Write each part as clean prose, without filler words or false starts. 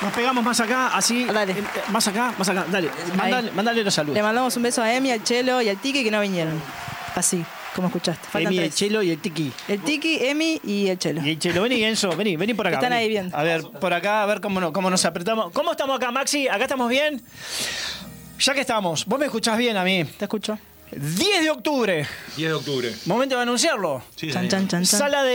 Nos pegamos más acá, así. Dale. Más acá, dale. Mándale los saludos. Le mandamos un beso a Emi, al Chelo y al Tiki que no vinieron. Así, como escuchaste. Faltan Emi, el 3. Chelo y el Tiki. El Tiki, Emi y el Chelo. Y el Chelo, vení, Enzo, vení por acá. Están vení. ahí bien. A ver, por acá, a ver cómo nos apretamos. ¿Cómo estamos acá, Maxi? ¿Acá estamos bien? Ya que estamos, vos me escuchás bien a mí. Te escucho. 10 de octubre. 10 de octubre. Momento de anunciarlo. Sí, Chan, chan, chan, chan. Sala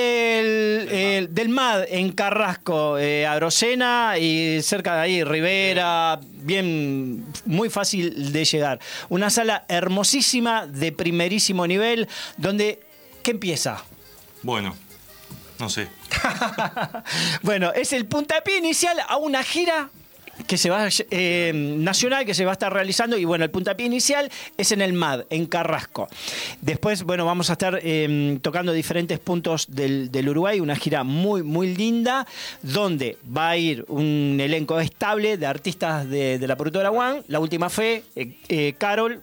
del MAD en Carrasco, Arocena y cerca de ahí, Rivera, bien, muy fácil de llegar. Una sala hermosísima, de primerísimo nivel, donde, ¿qué empieza? Bueno, no sé. Bueno, es el puntapié inicial a una gira que se va nacional que se va a estar realizando y bueno, el puntapié inicial es en el MAD, en Carrasco. Después, bueno, vamos a estar tocando diferentes puntos del Uruguay, una gira muy, muy linda, donde va a ir un elenco estable de artistas de la productora One, La Última Fe, Carol,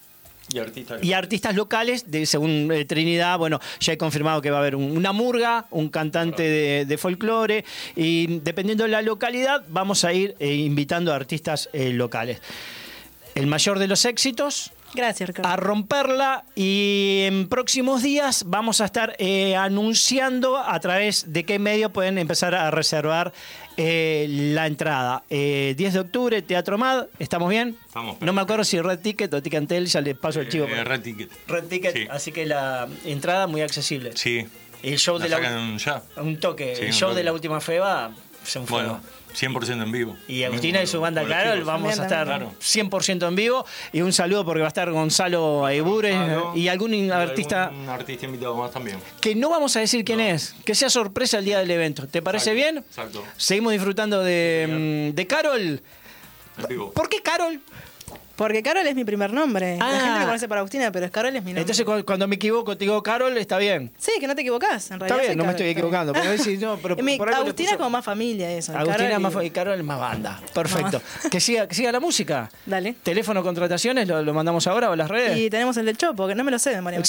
y artistas locales, según Trinidad, bueno, ya he confirmado que va a haber una murga, un cantante de folclore, y dependiendo de la localidad, vamos a ir invitando a artistas locales. El mayor de los éxitos. Gracias, Ricardo. A romperla, y en próximos días vamos a estar anunciando a través de qué medio pueden empezar a reservar la entrada. 10 de octubre, Teatro MAD, ¿estamos bien? Estamos. No me acuerdo si Red Ticket o Ticantel, ya le paso el chivo. Red Ticket. Red Ticket, Sí. así que la entrada muy accesible. Sí. El show de sacan ya. un toque. Sí, el un show toque. de La Última Fe va es un fuego. Bueno, 100% en vivo. Y Agustina y su banda Con los Carol chicos. vamos a También, estar claro. 100% en vivo. Y un saludo porque va a estar Gonzalo Aibures y algún artista Un artista invitado más también. que no vamos a decir quién es, que sea sorpresa el día del evento. ¿Te parece Exacto, bien? exacto. Seguimos disfrutando de Carol. En vivo. ¿Por qué Carol? Porque Carol es mi primer nombre. Ah. La gente me conoce por Agustina, pero Carol es mi nombre. Entonces cuando me equivoco, te digo Carol, está bien. Sí, que no te equivocás. En Está realidad bien, soy no me Carol, estoy está equivocando. bien. Pero decís, no, pero Mi- por algo le Agustina puso- es como más familia eso. Agustina Carol más y- y Carol es más banda. Perfecto. Que siga la música. Dale. Teléfono, contrataciones, lo mandamos ahora o a las redes. Y tenemos el del Chopo, que no me lo sé de memoria.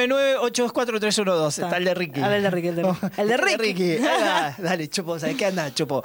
099-824-312. Está el de Ricky. A ver, el de Ricky, el de Ricky. El de Ricky. Ah, dale, Chopo, ¿sabes qué anda, Chopo?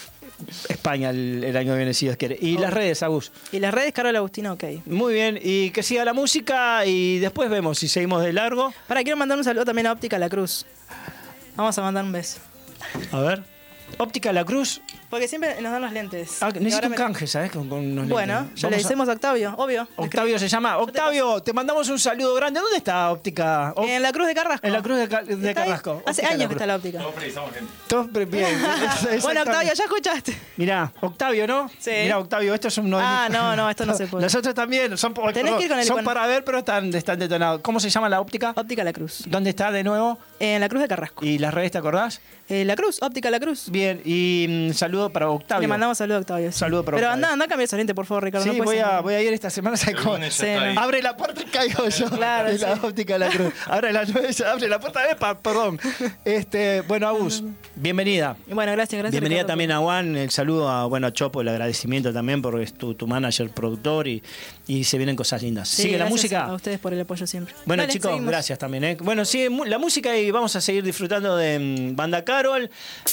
España el año que viene, si Dios quiere. Y las redes, Agus. Y las redes Carol Agustina, ok. Muy bien, y que siga la música y después vemos si seguimos de largo. Quiero mandar un saludo también a Óptica La Cruz. Vamos a mandar un beso. A ver. Óptica La Cruz. Porque siempre nos dan los lentes. Ah, Y necesito ahora un me- canje, ¿sabes? Con unos Bueno, lentes. ya le Vamos a- decimos a Octavio, obvio. Octavio se llama. Octavio, te mandamos un saludo grande. ¿Dónde está Óptica? En la Cruz de Carrasco. En la Cruz de ¿Está ahí? Carrasco. Hace Óptica La años que Cruz. está la óptica. Todos bien. Bueno, Octavio, ya escuchaste. Mirá, Octavio, ¿no? Sí. Mirá, Octavio, esto es un... No, esto no se puede. Los otros también. Son, Tenés que ir con el son icono. para ver, pero están detonados. ¿Cómo se llama la óptica? Óptica La Cruz. ¿Dónde está de nuevo? En la Cruz de Carrasco. ¿Y las redes te acordás? La Cruz, Óptica La Cruz. Bien, y saludo para Octavio. Le mandamos saludo a Octavio. sí. Saludo para Pero Octavio. anda a cambiar ese lente, por favor, Ricardo. Sí, no puede ser. voy a ir esta semana. ¿Sabes cómo? lunes Sí, ya está ahí. no. Abre la puerta y caigo yo. Claro, En la sí. óptica de la Cruz. Abre la puerta, perdón. Bueno, Agus, bienvenida. Y bueno, gracias. Bienvenida Ricardo. también a Juan, el saludo a Chopo, el agradecimiento también porque es tu manager, productor y se vienen cosas lindas. Sí, ¿Sigue la gracias música? A ustedes por el apoyo siempre. Bueno, Dale, chicos, seguimos. gracias también. Bueno, sigue la música y vamos a seguir disfrutando de Banda Carol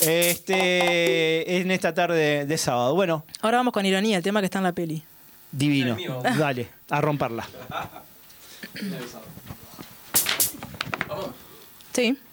en esta tarde de sábado. Bueno, Ahora vamos con Ironía, el tema que está en la peli. divino. Dale, a romperla. Sí.